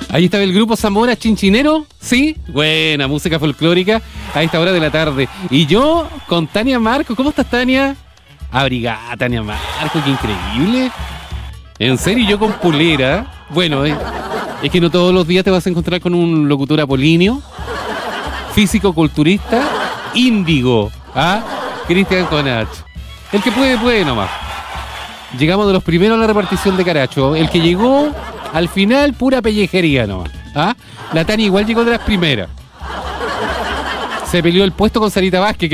Ahí estaba el grupo Zamora Chinchinero, ¿sí? Buena música folclórica a esta hora de la tarde. Y yo con Tania Marco. ¿Cómo estás, Tania? Abrigada, Tania Marco, qué increíble. En serio, yo con polera. Bueno, es que no todos los días te vas a encontrar con un locutor apolíneo, físico-culturista, índigo, ¿ah? Cristian Conach. El que puede, puede nomás. Llegamos de los primeros a la repartición de Caracho. El que llegó al final, pura pellejería nomás. ¿Ah? La Tania igual llegó de las primeras. Se peleó el puesto con Sarita Vázquez,